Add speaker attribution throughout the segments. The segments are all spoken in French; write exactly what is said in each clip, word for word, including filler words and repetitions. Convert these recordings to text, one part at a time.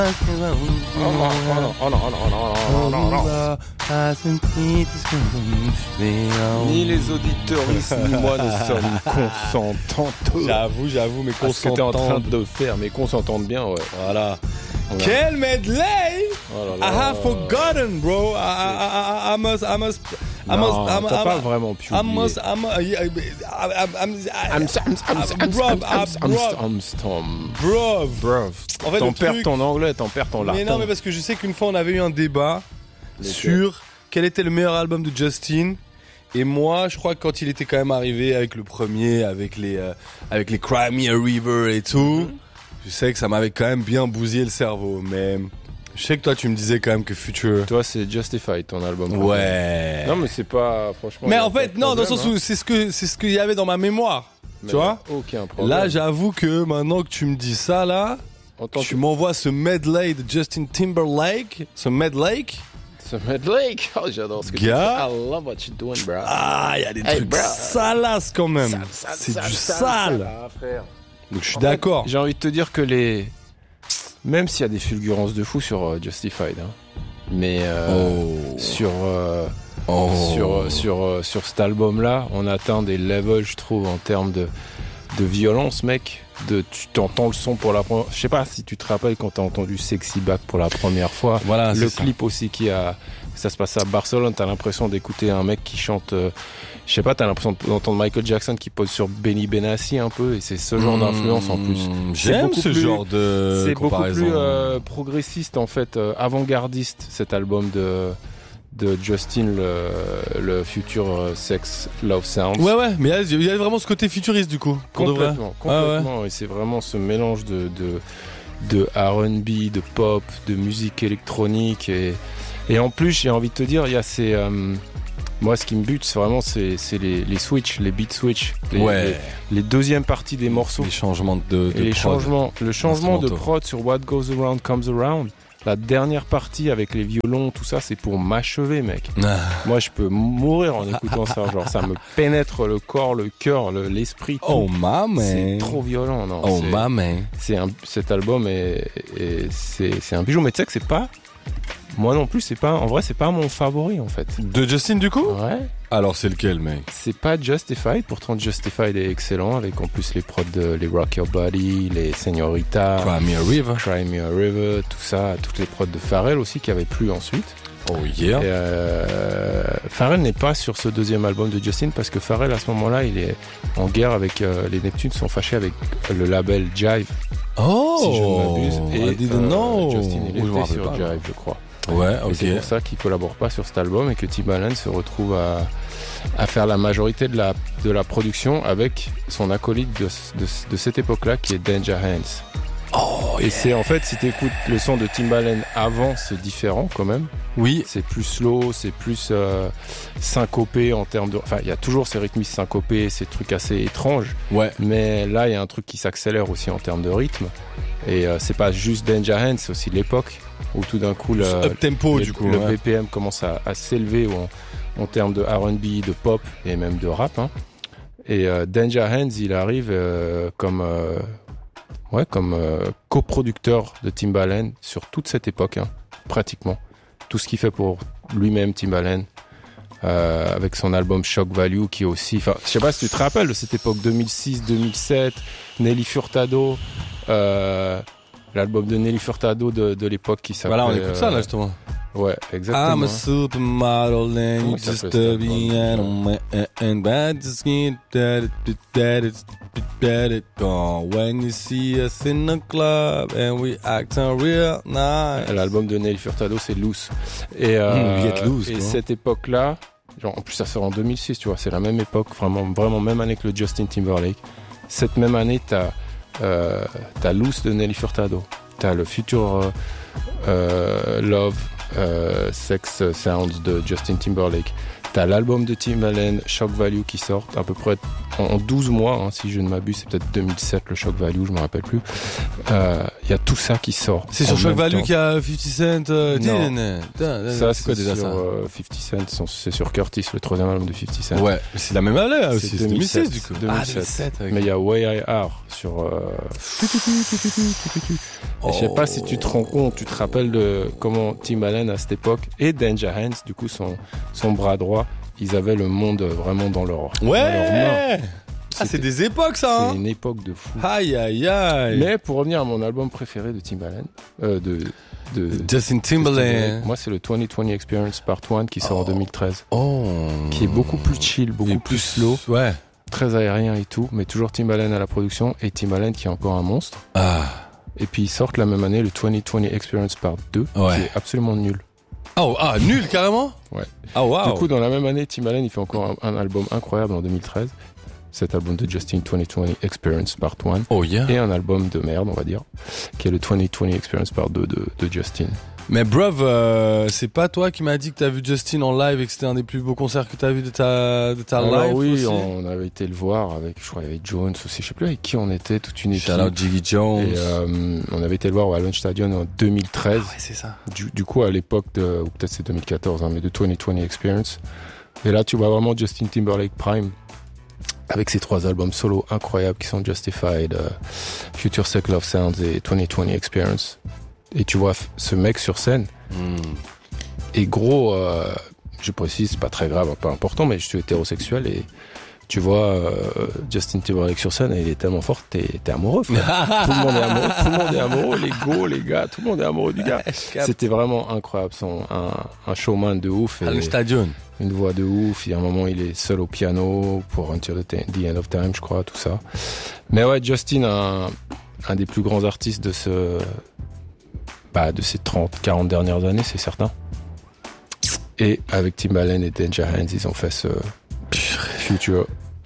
Speaker 1: Oh non, oh non, oh non, oh non, oh non, oh non. Ni les auditeurs ici, ni moi ne sommes consentants.
Speaker 2: J'avoue, j'avoue, mais
Speaker 1: qu'on s'était en train de faire, mais qu'on s'entende bien, ouais.
Speaker 2: Voilà.
Speaker 1: Voilà.
Speaker 2: Quel medley!
Speaker 1: Oh là là.
Speaker 2: I have forgotten, bro. I, I, I, I must, I must, I
Speaker 1: non,
Speaker 2: must, I,
Speaker 1: t'as
Speaker 2: I,
Speaker 1: pas vraiment pu
Speaker 2: I must, I must, I, I, Bro,
Speaker 1: bro.
Speaker 2: En fait,
Speaker 1: t'en
Speaker 2: le
Speaker 1: perds
Speaker 2: truc...
Speaker 1: ton anglais, t'en perds ton latin.
Speaker 2: Mais non, mais parce que je sais qu'une fois on avait eu un débat Lesquels? sur quel était le meilleur album de Justin. Et moi, je crois que quand il était quand même arrivé avec le premier, avec les, euh, avec les Cry Me a River et tout, mm-hmm. je sais que ça m'avait quand même bien bousillé le cerveau. Mais je sais que toi, tu me disais quand même que Future.
Speaker 1: Toi, c'est Justified, ton album.
Speaker 2: Ouais.
Speaker 1: Non, mais c'est pas, franchement.
Speaker 2: Mais en fait, non, dans le sens où c'est ce que, c'est ce qu'il y avait dans ma mémoire. Mais tu vois?
Speaker 1: Aucun problème.
Speaker 2: Là, j'avoue que maintenant que tu me dis ça, là, tu que... m'envoies ce medley de Justin Timberlake, ce medley.
Speaker 1: Ce medley, oh, j'adore ce que
Speaker 2: Gars.
Speaker 1: tu fais. I love what you're doing, bro.
Speaker 2: Ah, il y a des hey, trucs bro. salaces quand même. Sale, sale, c'est sale, du sale. sale.
Speaker 1: Ah, frère.
Speaker 2: Donc je suis
Speaker 1: en
Speaker 2: d'accord.
Speaker 1: Fait, j'ai envie de te dire que les, même s'il y a des fulgurances de fou sur uh, Justified, hein, mais euh, oh. sur euh, oh. sur sur euh, sur cet album-là, on atteint des levels, je trouve, en termes de de violence, mec. De, tu t'entends le son pour la première. Je sais pas si tu te rappelles quand t'as entendu Sexy Back pour la première fois.
Speaker 2: Voilà,
Speaker 1: le
Speaker 2: c'est
Speaker 1: clip
Speaker 2: ça.
Speaker 1: aussi qui a. Ça se passe à Barcelone. T'as l'impression d'écouter un mec qui chante. Euh, je sais pas. T'as l'impression d'entendre Michael Jackson qui pose sur Benny Benassi un peu. Et c'est ce genre mmh, d'influence en plus.
Speaker 2: J'aime ce plus, genre de.
Speaker 1: C'est
Speaker 2: comparaison.
Speaker 1: beaucoup plus euh, progressiste en fait, euh, avant-gardiste cet album de. de Justin, le, le futur Sex Love Sounds.
Speaker 2: Ouais, ouais, mais il y, y a vraiment ce côté futuriste du coup.
Speaker 1: Complètement, complètement. Ah ouais. Et c'est vraiment ce mélange de, de, de R and B, de pop, de musique électronique. Et, et en plus, j'ai envie de te dire, il y a ces. Euh, moi, ce qui me bute, c'est vraiment c'est, c'est les, les switches, les beat switch. Les,
Speaker 2: ouais.
Speaker 1: les, les deuxièmes parties des morceaux.
Speaker 2: Les changements de, de
Speaker 1: et les
Speaker 2: prod.
Speaker 1: changements, le changement de prod sur What Goes Around Comes Around. La dernière partie avec les violons, tout ça, c'est pour m'achever, mec. Ah. Moi, je peux mourir en écoutant ça. Genre, ça me pénètre le corps, le cœur, le, l'esprit. Tout.
Speaker 2: Oh, maman.
Speaker 1: C'est trop violent, non.
Speaker 2: Oh,
Speaker 1: c'est,
Speaker 2: maman.
Speaker 1: C'est un, cet album est, est c'est, c'est un bijou. Mais tu sais que c'est pas, moi non plus, c'est pas, en vrai, c'est pas mon favori, en fait.
Speaker 2: De Justin, du coup?
Speaker 1: Ouais.
Speaker 2: Alors, c'est lequel, mec?
Speaker 1: C'est pas Justified. Pourtant, Justified est excellent avec en plus les prods de les Rock Your Body, les Señorita,
Speaker 2: Cry Me a River,
Speaker 1: Cry Me a River, tout ça, toutes les prods de Pharrell aussi qui avaient plu ensuite.
Speaker 2: Oh yeah.
Speaker 1: Et euh, Pharrell n'est pas sur ce deuxième album de Justin parce que Pharrell à ce moment-là, il est en guerre avec euh, les Neptunes sont fâchés avec le label Jive.
Speaker 2: Oh.
Speaker 1: Si je ne m'abuse. Et
Speaker 2: I didn't know.
Speaker 1: Euh, Justin il
Speaker 2: oh,
Speaker 1: était sur
Speaker 2: pas,
Speaker 1: Jive, je crois.
Speaker 2: Ouais, ok.
Speaker 1: Et c'est pour ça qu'il collabore pas sur cet album et que Timbaland se retrouve à, à faire la majorité de la, de la production avec son acolyte de, de, de cette époque-là qui est Danger Hands.
Speaker 2: Oh,
Speaker 1: et
Speaker 2: yeah.
Speaker 1: c'est en fait, si tu écoutes le son de Timbaland avant, c'est différent quand même.
Speaker 2: Oui.
Speaker 1: C'est plus slow, c'est plus euh, syncopé en termes de. Enfin, il y a toujours ces rythmes syncopés, ces trucs assez étranges.
Speaker 2: Ouais.
Speaker 1: Mais là, il y a un truc qui s'accélère aussi en termes de rythme. Et euh, c'est pas juste Danger Hands, c'est aussi l'époque où tout d'un coup le,
Speaker 2: up tempo
Speaker 1: le,
Speaker 2: du coup
Speaker 1: le
Speaker 2: ouais.
Speaker 1: B P M commence à, à s'élever en, en termes de R and B, de pop et même de rap. Hein. Et euh, Danger Hands, il arrive euh, comme euh, ouais comme euh, coproducteur de Timbaland sur toute cette époque, hein, pratiquement tout ce qu'il fait pour lui-même Timbaland. Euh, avec son album Shock Value qui est aussi, enfin, je sais pas si tu te rappelles de cette époque deux mille six deux mille sept, Nelly Furtado, euh, l'album de Nelly Furtado de, de l'époque qui s'appelait.
Speaker 2: Voilà, on écoute
Speaker 1: euh,
Speaker 2: ça là justement.
Speaker 1: Ouais, exactement.
Speaker 2: I'm a supermodel and you just to be and bad skin that it that it that it gone when you see us in the club and we acting real nice.
Speaker 1: L'album de Nelly Furtado c'est Loose. Et, euh,
Speaker 2: mmh, get loose,
Speaker 1: et
Speaker 2: quoi.
Speaker 1: cette époque-là, genre en plus ça sort en deux mille six, tu vois, c'est la même époque, vraiment, vraiment même année que le Justin Timberlake. Cette même année, t'as euh, t'as Loose de Nelly Furtado, t'as le futur euh, euh, Love. Euh, Sex Sounds de Justin Timberlake. T'as l'album de Timbaland, Shock Value, qui sort à peu près en douze mois, hein, si je ne m'abuse, c'est peut-être deux mille sept le Shock Value, je me rappelle plus. Il euh, y a tout ça qui sort.
Speaker 2: C'est sur Shock Value qu'il y a fifty Cent. Euh,
Speaker 1: non. Ça,
Speaker 2: c'est quoi déjà
Speaker 1: sur,
Speaker 2: ça
Speaker 1: euh, fifty Cent, c'est sur Curtis, le troisième album de fifty Cent.
Speaker 2: Ouais, mais c'est la même année aussi, c'est, c'est deux mille seize du coup.
Speaker 1: deux mille sept. Ah, deux mille sept avec... Mais il y a Way I Are sur. Euh... Oh. Et je sais pas si tu te rends compte, tu te rappelles de comment Timbaland à cette époque et Danger Hands, du coup son son bras droit, ils avaient le monde vraiment dans leur,
Speaker 2: ouais
Speaker 1: dans leurs mains.
Speaker 2: Ah, c'est des époques ça hein.
Speaker 1: C'est une époque de fou.
Speaker 2: Aïe aïe aïe.
Speaker 1: Mais pour revenir à mon album préféré de Timbaland, euh, de, de
Speaker 2: Justin Timberlake,
Speaker 1: moi c'est le twenty twenty Experience Part un qui sort oh. en deux mille treize.
Speaker 2: Oh.
Speaker 1: Qui est beaucoup plus chill, beaucoup plus, plus slow.
Speaker 2: Ouais.
Speaker 1: Très aérien et tout, mais toujours Timbaland à la production et Timbaland qui est encore un monstre.
Speaker 2: Ah.
Speaker 1: Et puis ils sortent la même année le twenty twenty Experience Part deux
Speaker 2: ouais.
Speaker 1: qui est absolument nul.
Speaker 2: Oh, ah, nul carrément.
Speaker 1: Ouais.
Speaker 2: Ah wow.
Speaker 1: Du coup dans la même année Timbaland il fait encore un, un album incroyable en deux mille treize. Cet album de Justin twenty twenty Experience Part un.
Speaker 2: Oh yeah.
Speaker 1: Et un album de merde on va dire, qui est le twenty twenty Experience Part deux de, de Justin.
Speaker 2: Mais bruv, euh, c'est pas toi qui m'as dit que t'as vu Justin en live et que c'était un des plus beaux concerts que t'as vu de ta, de ta
Speaker 1: Alors
Speaker 2: live
Speaker 1: oui,
Speaker 2: aussi
Speaker 1: on avait été le voir avec, je crois, il y avait Jones aussi, je sais plus avec qui on était, toute une équipe.
Speaker 2: Shout out Jiggy Jones.
Speaker 1: Et euh, on avait été le voir au Allianz Stadium en deux mille treize.
Speaker 2: Ah ouais, c'est ça.
Speaker 1: Du, du coup, à l'époque de, ou peut-être c'est deux mille quatorze, hein, mais de twenty twenty Experience. Et là, tu vois vraiment Justin Timberlake Prime. Avec ses trois albums solo incroyables qui sont Justified, uh, Future Sex Love Sounds et twenty twenty Experience. Et tu vois ce mec sur scène.
Speaker 2: Mm.
Speaker 1: Et gros, euh, je précise, c'est pas très grave, pas important, mais je suis hétérosexuel et tu vois euh, Justin Timberlake sur scène et il est tellement fort, t'es, t'es amoureux. Tout le monde est amoureux, tout le monde est amoureux, les go, les gars, tout le monde est amoureux du gars. C'était vraiment incroyable, son, un, un showman de ouf.
Speaker 2: À le stadion.
Speaker 1: Une voix de ouf, il y a un moment il est seul au piano pour Until the End of Time, je crois, tout ça. Mais ouais, Justin, un, un des plus grands artistes de ce, bah, de ces trente, quarante dernières années, c'est certain. Et avec Timbaland et Danger Hands, ils ont fait ce Future.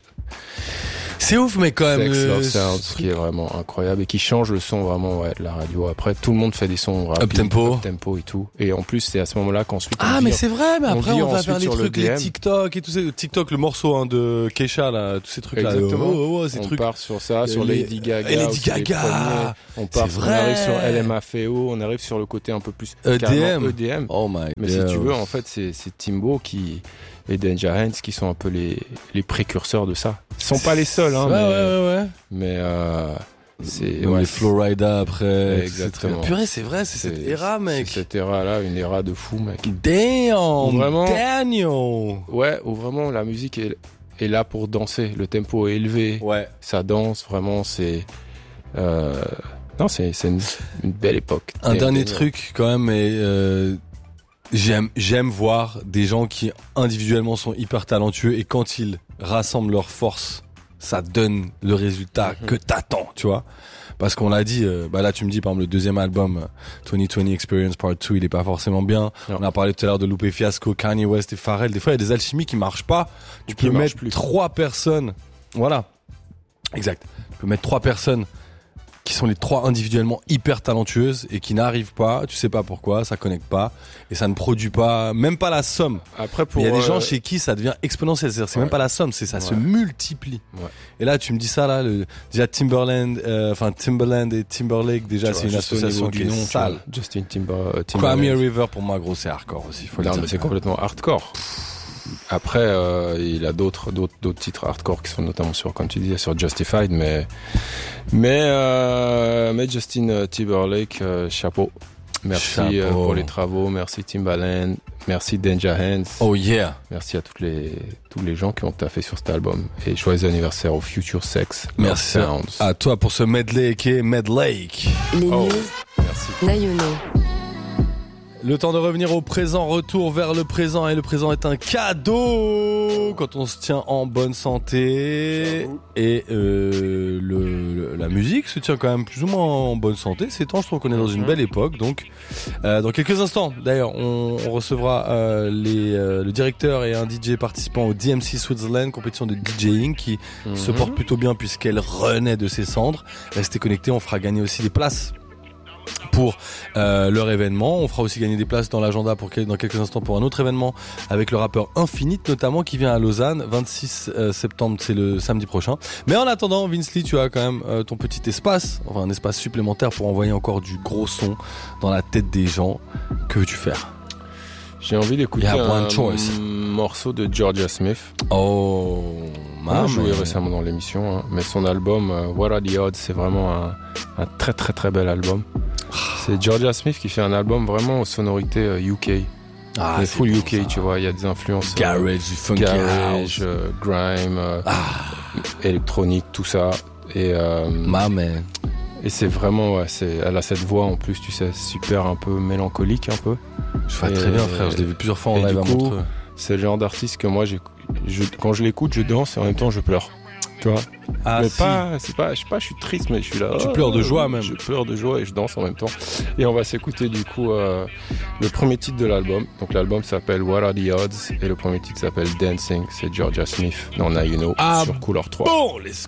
Speaker 2: C'est ouf, mais quand même.
Speaker 1: Sex Love Sounds, qui est vraiment incroyable et qui change le son vraiment ouais, de la radio. Après, tout le monde fait des sons rapides,
Speaker 2: up tempo,
Speaker 1: up tempo et tout. Et en plus, c'est à ce moment-là qu'ensuite.
Speaker 2: Ah,
Speaker 1: on
Speaker 2: mais
Speaker 1: vire,
Speaker 2: c'est vrai, mais après, on, on va faire les trucs,
Speaker 1: les
Speaker 2: TikTok et tout ça. TikTok, le morceau hein, de Keisha, là, tous ces trucs-là.
Speaker 1: Exactement.
Speaker 2: Oh, oh, oh, ces
Speaker 1: on
Speaker 2: trucs.
Speaker 1: part sur ça, sur
Speaker 2: les...
Speaker 1: Lady Gaga.
Speaker 2: Et Lady Gaga.
Speaker 1: On part,
Speaker 2: c'est
Speaker 1: on
Speaker 2: vrai.
Speaker 1: arrive sur L M F A O, on arrive sur le côté un peu plus
Speaker 2: E D M.
Speaker 1: E D M.
Speaker 2: Oh my.
Speaker 1: Mais
Speaker 2: God.
Speaker 1: si tu veux, en fait, c'est, c'est Timbo qui et Danger Hands qui sont un peu les les précurseurs de ça. Ils sont pas les seuls, hein.
Speaker 2: Ouais,
Speaker 1: mais,
Speaker 2: ouais, ouais, ouais.
Speaker 1: Mais euh, c'est
Speaker 2: ouais,
Speaker 1: ouais,
Speaker 2: les Florida après.
Speaker 1: Exactement.
Speaker 2: Purée, c'est vrai, c'est, c'est cette era, mec.
Speaker 1: C'est cette era-là, une era de fou, mec.
Speaker 2: Damn.
Speaker 1: Vraiment.
Speaker 2: Daniel.
Speaker 1: Ouais, où vraiment la musique est est là pour danser. Le tempo est élevé.
Speaker 2: Ouais.
Speaker 1: Ça danse vraiment. C'est euh, non, c'est c'est une, une belle époque.
Speaker 2: Un
Speaker 1: et,
Speaker 2: dernier
Speaker 1: et,
Speaker 2: truc quand même, et euh, j'aime j'aime voir des gens qui individuellement sont hyper talentueux et quand ils rassemblent leurs forces, ça donne le résultat mm-hmm. que t'attends, tu vois. Parce qu'on l'a dit, euh, bah là tu me dis par exemple le deuxième album twenty twenty Experience Part deux, il est pas forcément bien. Non. On a parlé tout à l'heure de Lupe Fiasco, Kanye West et Pharrell. Des fois il y a des alchimies qui marchent pas. Tu peux mettre plus. trois personnes, voilà, exact. Tu peux mettre trois personnes qui sont les trois individuellement hyper talentueuses et qui n'arrivent pas, tu sais pas pourquoi, ça connecte pas et ça ne produit pas, même pas la somme.
Speaker 1: Après pour
Speaker 2: il y a des
Speaker 1: euh...
Speaker 2: gens chez qui ça devient exponentiel, c'est-à-dire c'est ouais. même pas la somme, c'est ça ouais. se multiplie.
Speaker 1: Ouais.
Speaker 2: Et là tu me dis ça là, le, déjà Timberland, euh, enfin Timbaland et Timberlake déjà
Speaker 1: tu
Speaker 2: c'est
Speaker 1: vois,
Speaker 2: une association qui est
Speaker 1: nom,
Speaker 2: sale.
Speaker 1: Justin Timber, euh, Timberland.
Speaker 2: Cry Me a River pour moi gros c'est hardcore aussi. Faut
Speaker 1: non
Speaker 2: le
Speaker 1: mais
Speaker 2: dire.
Speaker 1: c'est complètement hardcore. Après, euh, il a d'autres, d'autres, d'autres titres hardcore qui sont notamment sur, comme tu disais, sur Justified, mais, mais, euh, mais Justin Timberlake, euh, chapeau. Merci chapeau. Euh, pour les travaux, merci Timbaland, merci Danger Hands.
Speaker 2: Oh yeah.
Speaker 1: Merci à toutes les, tous les gens qui ont taffé sur cet album. Et joyeux anniversaire au Future Sex.
Speaker 2: Merci
Speaker 1: Sounds.
Speaker 2: À toi pour ce medley qui est Medlake.
Speaker 3: Les
Speaker 1: oh,
Speaker 3: news.
Speaker 1: Merci.
Speaker 3: Nayono.
Speaker 2: Le temps de revenir au présent, retour vers le présent et le présent est un cadeau quand on se tient en bonne santé et euh, le, le, la musique se tient quand même plus ou moins en bonne santé. Ces temps, je trouve qu'on est dans une belle époque. Donc, euh, dans quelques instants, d'ailleurs, on, on recevra euh, les, euh, le directeur et un D J participant au D M C Switzerland, compétition de DJing qui mm-hmm. se porte plutôt bien puisqu'elle renaît de ses cendres. Restez connectés, on fera gagner aussi des places pour euh, leur événement. On fera aussi gagner des places dans l'agenda pour dans quelques instants pour un autre événement avec le rappeur Infinite notamment qui vient à Lausanne, vingt-six septembre, c'est le samedi prochain. Mais en attendant, Vince Lee, tu as quand même euh, ton petit espace, enfin un espace supplémentaire pour envoyer encore du gros son dans la tête des gens. Que veux-tu faire?
Speaker 1: J'ai envie d'écouter un choice. morceau de Georgia Smith.
Speaker 2: Oh,
Speaker 1: on a joué récemment dans l'émission, hein, mais son album euh, What Are the Odds, c'est vraiment un, un très très très bel album. C'est Georgia Smith qui fait un album vraiment aux sonorités euh, U K. Ah, c'est full U K, ça. Tu vois, il y a des influences
Speaker 2: garage, euh, du funky
Speaker 1: garage, euh, grime, euh, ah. électronique, tout ça. Et euh,
Speaker 2: Ma man.
Speaker 1: Et c'est vraiment, ouais, c'est, elle a cette voix en plus, tu sais, super un peu mélancolique un peu.
Speaker 2: Je fais très bien, frère. Je l'ai vu plusieurs fois en live à Montreux.
Speaker 1: C'est le genre d'artiste que moi, j'ai, je, quand je l'écoute, je danse et en même temps, je pleure. Tu vois.
Speaker 2: Ah,
Speaker 1: mais
Speaker 2: si.
Speaker 1: pas, c'est pas, je sais pas, je suis triste, mais je suis là.
Speaker 2: Tu
Speaker 1: oh,
Speaker 2: pleures de joie même.
Speaker 1: Je pleure de joie et je danse en même temps. Et on va s'écouter du coup euh, le premier titre de l'album. Donc l'album s'appelle What Are the Odds et le premier titre s'appelle Dancing. C'est Georgia Smith dans Now You Know ah, sur Couleur trois.
Speaker 2: Bon, let's